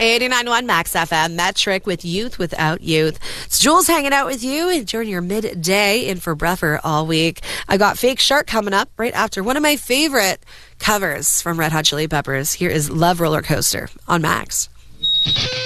89.1 Max FM, Metric with Youth Without Youth. It's Jules hanging out with you during your midday in for Bruffer all week. I got Fake Shark coming up right after one of my favorite covers from Red Hot Chili Peppers. Here is Love Roller Coaster on Max.